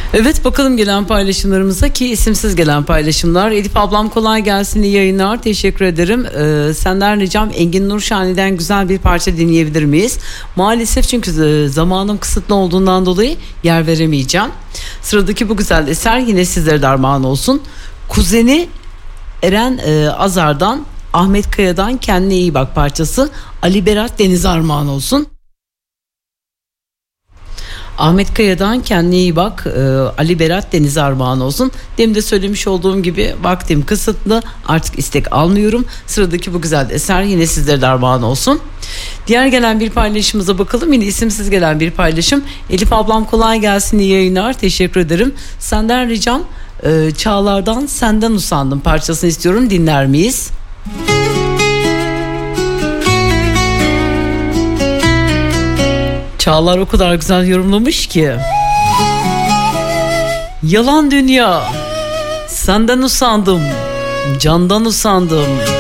Evet, bakalım gelen paylaşımlarımıza, ki isimsiz gelen paylaşımlar. Elif ablam kolay gelsin, iyi yayınlar, teşekkür ederim. Senden ricam Engin Nurşani'den güzel bir parça dinleyebilir miyiz? Maalesef, çünkü zamanım kısıtlı olduğundan dolayı yer veremeyeceğim. Sıradaki bu güzel eser yine sizlere de armağan olsun. Kuzeni Eren Azar'dan, Ahmet Kaya'dan Kendine İyi Bak parçası Ali Berat Deniz armağan olsun. Ahmet Kaya'dan Kendine İyi Bak, Ali Berat Deniz armağan olsun. Demin de söylemiş olduğum gibi vaktim kısıtlı, artık istek almıyorum. Sıradaki bu güzel eser yine sizlere de armağan olsun. Diğer gelen bir paylaşımıza bakalım. Yine isimsiz gelen bir paylaşım. Elif ablam kolay gelsin, iyi yayınlar, teşekkür ederim. Senden ricam Çağlar'dan Senden Usandım parçasını istiyorum, dinler miyiz? Çağlar o kadar güzel yorumlamış ki. Yalan dünya, senden usandım, candan usandım.